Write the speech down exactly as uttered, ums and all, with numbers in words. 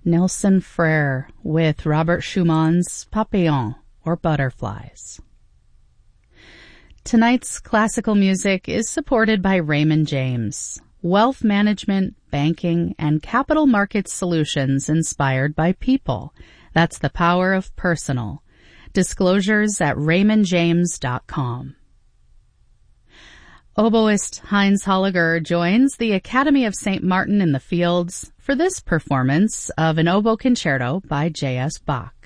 Nelson Frere with Robert Schumann's Papillons, or Butterflies. Tonight's classical music is supported by Raymond James, wealth management, banking, and capital markets solutions inspired by people. That's the power of personal. Disclosures at raymond james dot com. Oboist Heinz Holliger joins the Academy of Saint Martin in the Fields for this performance of an oboe concerto by J S Bach.